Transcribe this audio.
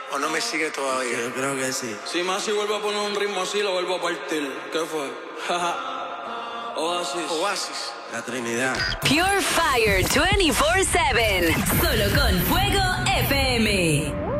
¿O no me sigue todavía? Yo creo que sí. Si Masi vuelve a poner un ritmo así, lo vuelvo a partir. ¿Qué fue? Oasis. La Trinidad. Pure Fire 24/7. Solo con Fuego FM.